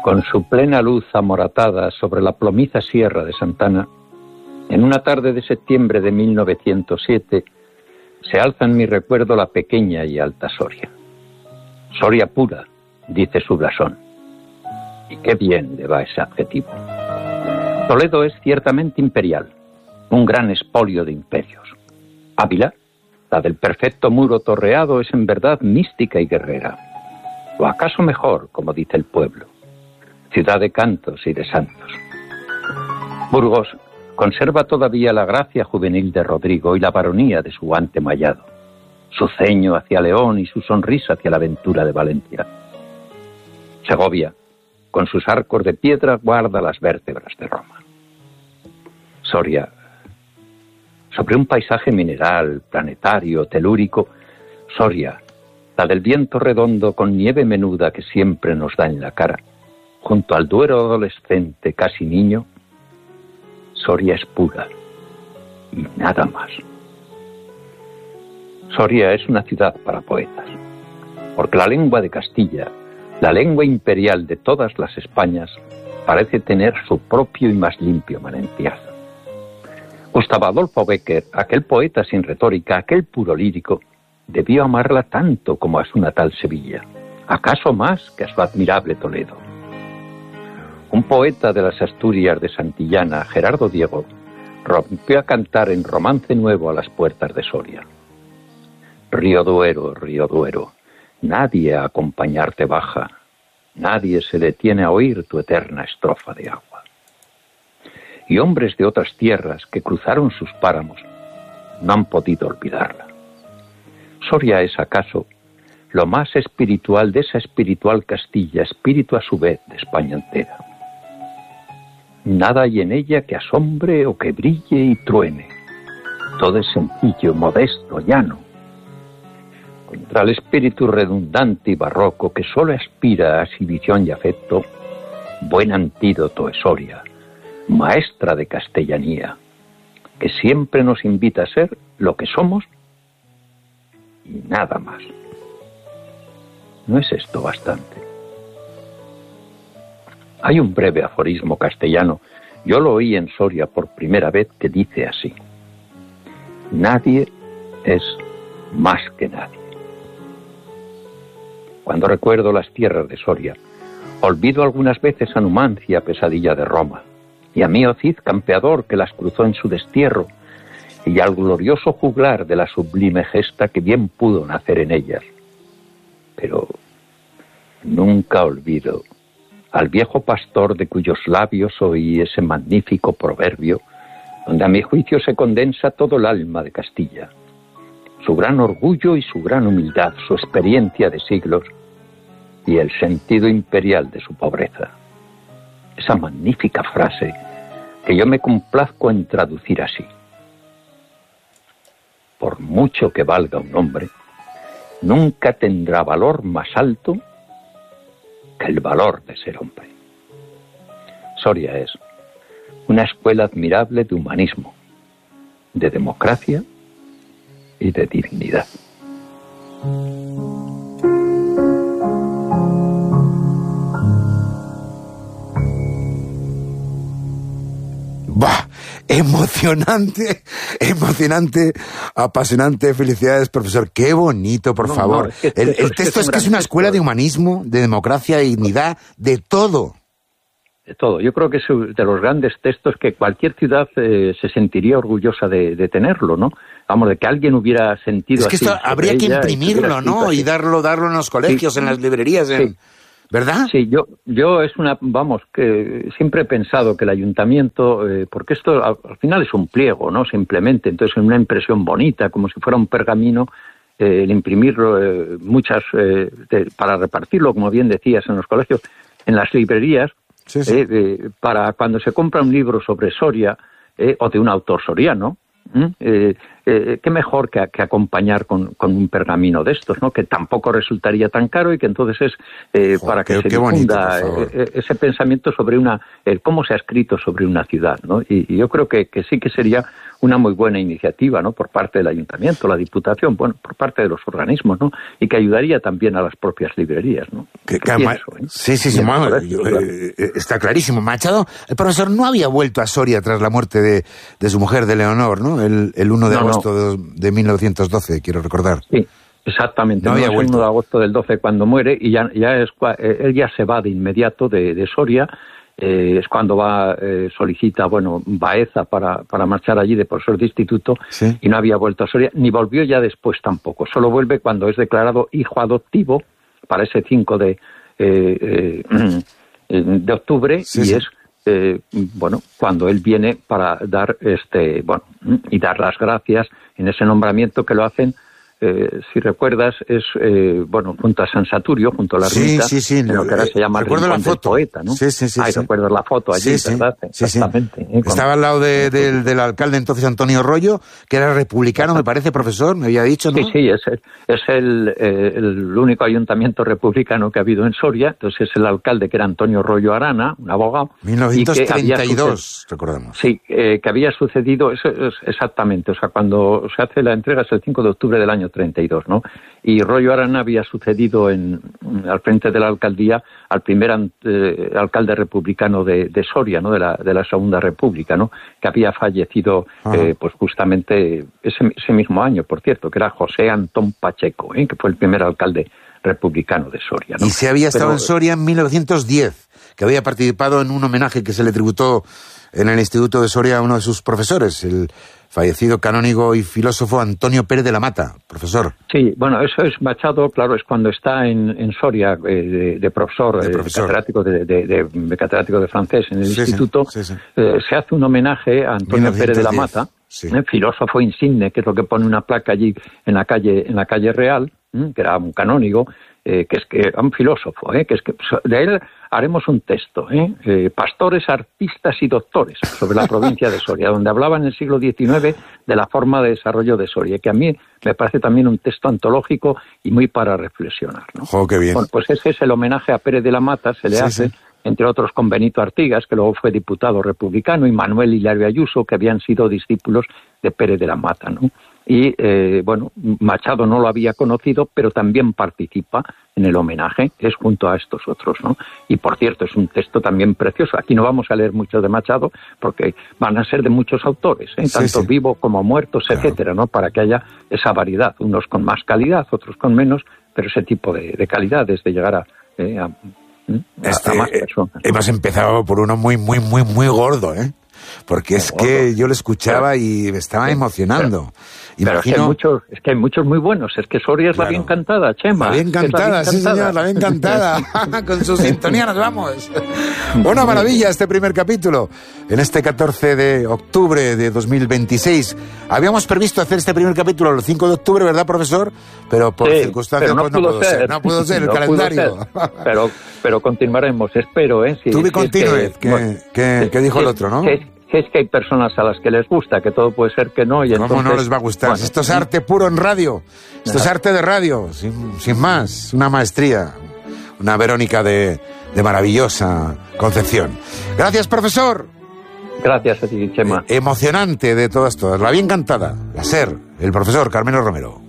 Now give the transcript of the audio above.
Con su plena luz amoratada sobre la plomiza sierra de Santana, en una tarde de septiembre de 1907, se alza en mi recuerdo la pequeña y alta Soria. Soria pura, dice su blasón. Y qué bien le va ese adjetivo. Toledo es ciertamente imperial, un gran expolio de imperios. Ávila, la del perfecto muro torreado, es en verdad mística y guerrera. O acaso mejor, como dice el pueblo, ciudad de cantos y de santos. Burgos conserva todavía la gracia juvenil de Rodrigo y la varonía de su guante mallado, su ceño hacia León y su sonrisa hacia la aventura de Valencia. Segovia, con sus arcos de piedra, guarda las vértebras de Roma. Soria, sobre un paisaje mineral, planetario, telúrico, Soria, la del viento redondo con nieve menuda que siempre nos da en la cara, junto al Duero adolescente, casi niño, Soria es pura y nada más. Soria es una ciudad para poetas, porque la lengua de Castilla, la lengua imperial de todas las Españas, parece tener su propio y más limpio manantial. Gustavo Adolfo Bécquer, aquel poeta sin retórica, aquel puro lírico, debió amarla tanto como a su natal Sevilla, acaso más que a su admirable Toledo. Un poeta de las Asturias de Santillana, Gerardo Diego, rompió a cantar en Romance Nuevo a las puertas de Soria. Río Duero, nadie a acompañarte baja, nadie se detiene a oír tu eterna estrofa de agua. Y hombres de otras tierras que cruzaron sus páramos no han podido olvidarla. Soria es acaso lo más espiritual de esa espiritual Castilla, espíritu a su vez de España entera. Nada hay en ella que asombre o que brille y truene. Todo es sencillo, modesto, llano. Contra el espíritu redundante y barroco que solo aspira a exhibición y afecto, buen antídoto es Soria, maestra de castellanía, que siempre nos invita a ser lo que somos y nada más. ¿No es esto bastante? Hay un breve aforismo castellano, yo lo oí en Soria por primera vez, que dice así: nadie es más que nadie. Cuando recuerdo las tierras de Soria, olvido algunas veces a Numancia, pesadilla de Roma, y a Mío Cid, campeador, que las cruzó en su destierro, y al glorioso juglar de la sublime gesta que bien pudo nacer en ellas. Pero nunca olvido al viejo pastor de cuyos labios oí ese magnífico proverbio, donde a mi juicio se condensa todo el alma de Castilla, su gran orgullo y su gran humildad, su experiencia de siglos y el sentido imperial de su pobreza. Esa magnífica frase que yo me complazco en traducir así: por mucho que valga un hombre, nunca tendrá valor más alto que el valor de ser hombre. Soria es una escuela admirable de humanismo, de democracia y de dignidad. ¡Bah! Emocionante, apasionante. Felicidades, profesor. Qué bonito, por favor. El texto es que es una escuela de humanismo, de democracia, de dignidad, de todo. De todo. Yo creo que es de los grandes textos que cualquier ciudad se sentiría orgullosa de tenerlo, ¿no? Vamos, de que alguien hubiera sentido así. Es que esto habría que imprimirlo, ¿no? Y darlo en los colegios, sí, en las librerías, sí. ¿Verdad? Sí, yo es que siempre he pensado que el ayuntamiento, porque esto al final es un pliego, ¿no? Simplemente, entonces una impresión bonita, como si fuera un pergamino, el imprimirlo, para repartirlo, como bien decías, en los colegios, en las librerías, sí. Para cuando se compra un libro sobre Soria, o de un autor soriano, qué mejor que acompañar con un pergamino de estos, ¿no? Que tampoco resultaría tan caro y que entonces es para que se difunda ese pensamiento sobre cómo se ha escrito sobre una ciudad, ¿no? Y yo creo que sí que sería una muy buena iniciativa, ¿no? Por parte del ayuntamiento, la diputación, bueno, por parte de los organismos, ¿no? Y que ayudaría también a las propias librerías, ¿no? Sí, está clarísimo. Machado, el profesor no había vuelto a Soria tras la muerte de su mujer, de Leonor, ¿no? El 1 de agosto de 1912, quiero recordar. Sí. Exactamente, no es el 1 de agosto del 12 cuando muere y él ya se va de inmediato de Soria. Es cuando solicita, Baeza para marchar allí de profesor de instituto, sí. Y no había vuelto a Soria, ni volvió ya después tampoco. Solo vuelve cuando es declarado hijo adoptivo para ese 5 de octubre, sí, y sí. Es cuando él viene para dar y dar las gracias en ese nombramiento que lo hacen. Si recuerdas, es junto a San Saturio, junto a la ermita, sí. en lo que ahora se llama el Rincón del Poeta, ¿no? Sí. Recuerdas la foto allí, sí, ¿verdad? Sí. Exactamente. Estaba al lado del alcalde entonces Antonio Rollo, que era republicano, me parece, profesor, me había dicho, ¿no? Sí, es el único ayuntamiento republicano que ha habido en Soria. Entonces es el alcalde, que era Antonio Rollo Arana, un abogado. 1932, recordamos. Sí, que había sucedido, eso es exactamente, o sea, cuando se hace la entrega es el 5 de octubre del año 32, ¿no? Y Rollo Arana había sucedido al frente de la alcaldía al primer alcalde republicano de Soria, ¿no? De la Segunda República, ¿no? Que había fallecido pues justamente ese mismo año, por cierto, que era José Antón Pacheco, que fue el primer alcalde republicano de Soria, ¿no? Y se había estado en Soria en 1910, que había participado en un homenaje que se le tributó en el Instituto de Soria a uno de sus profesores, el fallecido canónigo y filósofo Antonio Pérez de la Mata, profesor. Sí, eso es Machado, claro, es cuando está en Soria de profesor, catedrático catedrático de francés en el instituto. Sí. Se hace un homenaje a Antonio Pérez de la Mata, filósofo insigne, que es lo que pone una placa allí en la calle Real, que era un canónigo, que es que un filósofo, que es que de él haremos un texto, Pastores, artistas y doctores, sobre la provincia de Soria, donde hablaba en el siglo XIX de la forma de desarrollo de Soria, que a mí me parece también un texto antológico y muy para reflexionar, ¿no? ¡Oh, qué bien! Bueno, pues ese es el homenaje a Pérez de la Mata, se le hace, entre otros con Benito Artigas, que luego fue diputado republicano, y Manuel Hilario Ayuso, que habían sido discípulos de Pérez de la Mata, ¿no? Y, Machado no lo había conocido, pero también participa en el homenaje, es junto a estos otros, ¿no? Y, por cierto, es un texto también precioso. Aquí no vamos a leer mucho de Machado, porque van a ser de muchos autores, tanto vivos como muertos, etcétera, ¿no? Para que haya esa variedad, unos con más calidad, otros con menos, pero ese tipo de calidad, desde llegar a más personas, ¿no? Hemos empezado por uno muy, muy, muy, muy gordo, porque es que yo lo escuchaba y me estaba emocionando. Pero es que hay muchos muy buenos. Es que Soria es la bien cantada, Chema. La bien cantada, sí señor, la bien cantada. Con su sintonía nos vamos. Una maravilla este primer capítulo. En este 14 de octubre de 2026. Habíamos previsto hacer este primer capítulo el 5 de octubre, ¿verdad, profesor? Pero por circunstancias no pudo ser. No pudo ser el calendario. Pero continuaremos, espero, Tú continúes, que dijo el otro, ¿no? Es que hay personas a las que les gusta, que todo puede ser que no. Y ¿cómo no les va a gustar? Esto es arte puro en radio. Esto es arte de radio, sin más. Una maestría. Una Verónica de maravillosa concepción. Gracias, profesor. Gracias a ti, Chema. Emocionante de todas. La bien cantada. La SER, el profesor Carmelo Romero.